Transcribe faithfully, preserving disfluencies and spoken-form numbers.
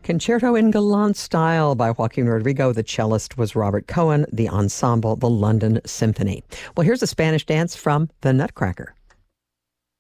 Concerto in Galant Style by Joaquin Rodrigo. The cellist was Robert Cohen. The ensemble, the London Symphony. Well, here's a Spanish dance from the Nutcracker.